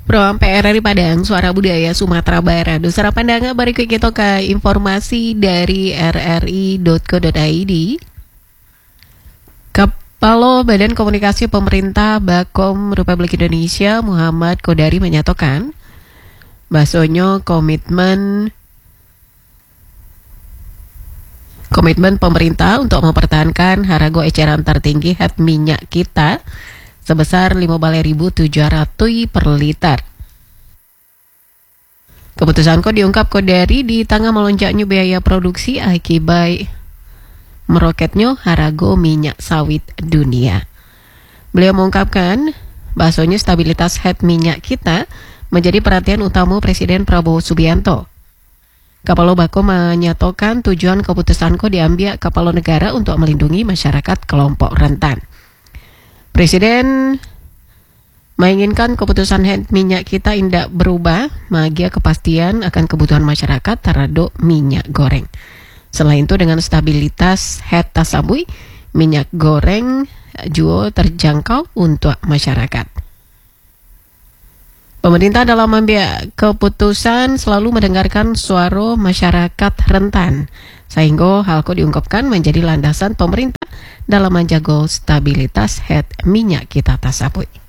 Program PRRI Padang, Suara Budaya Sumatera Barat. Dusara pandangan berikut kita ke informasi dari rri.co.id. Kepala Badan Komunikasi Pemerintah Bakom Republik Indonesia Muhammad Kodari menyatakan bahwasanya komitmen pemerintah untuk mempertahankan harga eceran tertinggi het minyak kita sebesar 15.700 per liter. Keputusan diungkap Kodari di tengah melonjaknya biaya produksi akibat meroketnya harga minyak sawit dunia. Beliau mengungkapkan bahwasanya stabilitas het minyak kita menjadi perhatian utama Presiden Prabowo Subianto. Kepala Bako menyatakan tujuan keputusan diambil kepala negara untuk melindungi masyarakat kelompok rentan. Presiden menginginkan keputusan het minyak kita tidak berubah, magia kepastian akan kebutuhan masyarakat terhadap minyak goreng. Selain itu dengan stabilitas het tasabui, minyak goreng juga terjangkau untuk masyarakat. Pemerintah dalam mengambil keputusan selalu mendengarkan suara masyarakat rentan, sehingga hal diungkapkan menjadi landasan pemerintah dalam menjaga stabilitas het minyak kita tasabui.